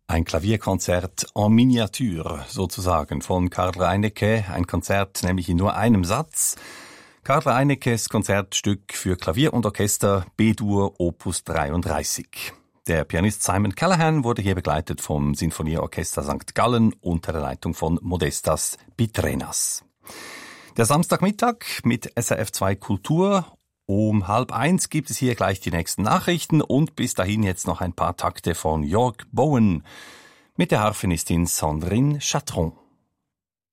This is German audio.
Ein Klavierkonzert en Miniature sozusagen von Karl Reinecke, ein Konzert nämlich in nur einem Satz. Karl Reineckes Konzertstück für Klavier und Orchester B-Dur Opus 33. Der Pianist Simon Callahan wurde hier begleitet vom Sinfonieorchester St. Gallen unter der Leitung von Modestas Pitrenas. Der Samstagmittag mit SRF 2 Kultur. Um 12:30 gibt es hier gleich die nächsten Nachrichten und bis dahin jetzt noch ein paar Takte von Jörg Bowen mit der Harfenistin Sandrine Chatron.